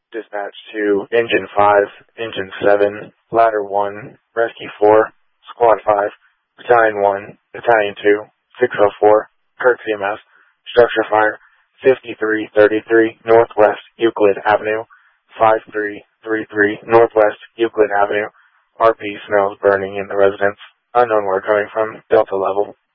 Dispatch to Engine 5, Engine 7, Ladder 1, Rescue 4, Squad 5, Battalion 1, Battalion 2, 604, Kirk CMS, Structure Fire, 5333 Northwest Euclid Avenue, 5333 Northwest Euclid Avenue. RP smells burning in the residence. Unknown where coming from. Delta level.